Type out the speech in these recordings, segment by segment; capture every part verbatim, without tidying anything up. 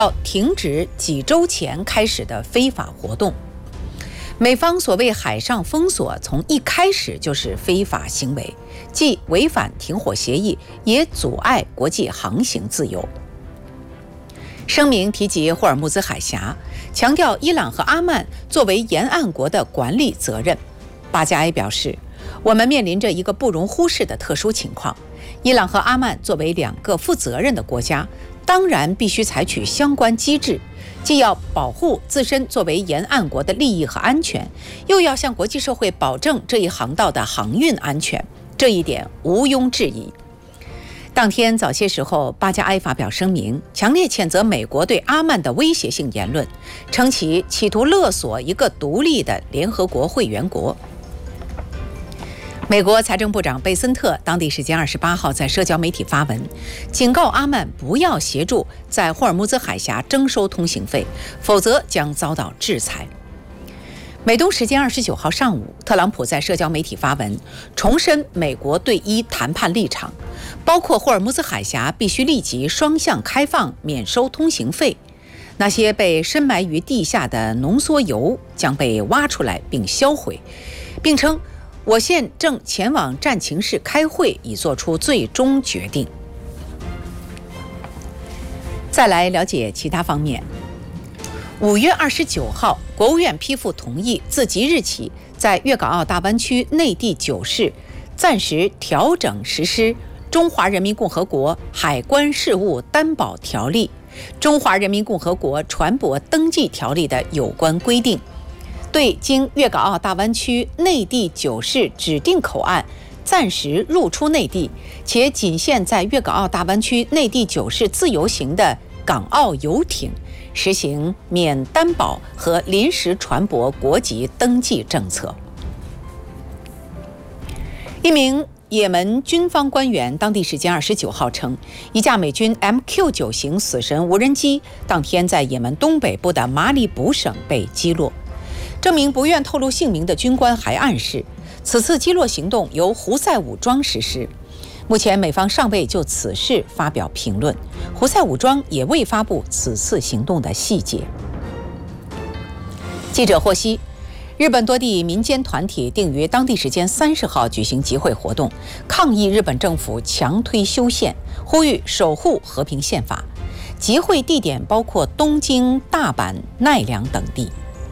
要停止几周前开始的非法活动。美方所谓海上封锁，从一开始就是非法行为，既违反停火协议，也阻碍国际航行自由。声明提及霍尔木兹海峡，强调伊朗和阿曼作为沿岸国的管理责任。巴加埃表示，我们面临着一个不容忽视的特殊情况，伊朗和阿曼作为两个负责任的国家，当然必须采取相关机制，既要保护自身作为沿岸国的利益和安全，又要向国际社会保证这一航道的航运安全，这一点毋庸置疑。当天早些时候，巴加埃发表声明，强烈谴责美国对阿曼的威胁性言论，称其企图勒索一个独立的联合国会员国。美国财政部长贝森特当地时间二十八号在社交媒体发文，警告阿曼不要协助在霍尔木兹海峡征收通行费，否则将遭到制裁。美东时间二十九号上午，特朗普在社交媒体发文，重申美国对伊谈判立场，包括霍尔木兹海峡必须立即双向开放，免收通行费。那些被深埋于地下的浓缩铀将被挖出来并销毁，并称我现正前往战情室开会，以做出最终决定。再来了解其他方面。五月二十九号，国务院批复同意，自即日起，在粤港澳大湾区内地九市暂时调整实施《中华人民共和国海关事务担保条例》、《中华人民共和国船舶登记条例》的有关规定，对经粤港澳大湾区内地九市指定口岸暂时入出内地，且仅限在粤港澳大湾区内地九市自由行的港澳游艇，实行免担保和临时船舶国籍登记政策。一名也门军方官员当地时间二十九号称，一架美军 M Q 九 型死神无人机当天在也门东北部的马里卜省被击落。这名不愿透露姓名的军官还暗示，此次击落行动由胡塞武装实施。目前美方尚未就此事发表评论，胡塞武装也未发布此次行动的细节。记者获悉，日本多地民间团体定于当地时间三十号举行集会活动，抗议日本政府强推修宪，呼吁守护和平宪法。集会地点包括东京、大阪、奈良等地。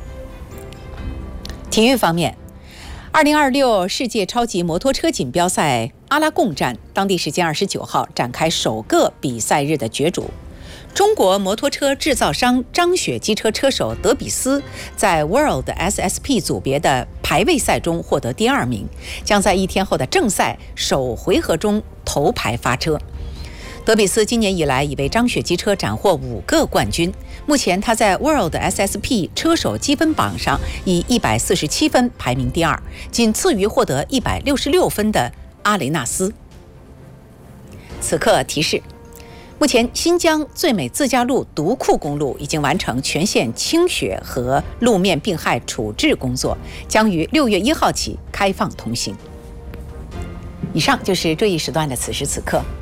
体育方面，二零二六世界超级摩托车锦标赛阿拉贡站当地时间二十九号展开首个比赛日的角逐。中国摩托车制造商张雪机车车手德比斯在 World S S P 组别的排位赛中获得第二名，将在一天后的正赛首回合中头牌发车。德比斯今年以来已为张雪机车斩获五个冠军，目前他在 World S S P 车手积分榜上以一百四十七分排名第二，仅次于获得一百六十六分的阿雷纳斯。此刻提示，目前新疆最美自驾路独库公路已经完成全线清雪和路面病害处置工作，将于六月一号起开放通行。以上就是这一时段的此时此刻。